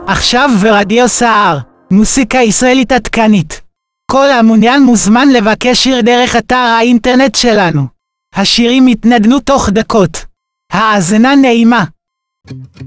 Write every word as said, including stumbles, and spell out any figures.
עכשיו ברדיו סער, מוסיקה ישראלית עדכנית. כל המעוניין מוזמן לבקש שיר דרך אתר האינטרנט שלנו. השירים יתנגנו תוך דקות. האזנה נעימה.